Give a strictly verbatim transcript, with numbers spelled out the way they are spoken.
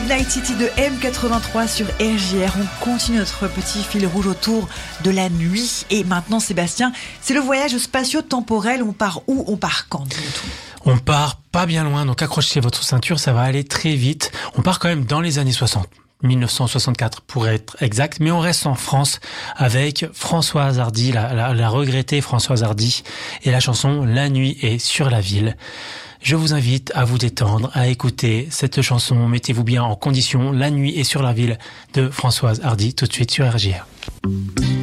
Midnight City de M quatre-vingt-trois sur R J R. On continue notre petit fil rouge autour de la nuit. Et maintenant, Sébastien, c'est le voyage spatio-temporel. On part où? On part quand? Dis-nous tout. On part pas bien loin, donc accrochez votre ceinture, ça va aller très vite. On part quand même dans les années soixante. dix-neuf cent soixante-quatre pour être exact, mais on reste en France avec Françoise Hardy, la, la, la regrettée Françoise Hardy, et la chanson La nuit est sur la ville. Je vous invite à vous détendre, à écouter cette chanson. Mettez-vous bien en condition. La nuit est sur la ville de Françoise Hardy, tout de suite sur R J R.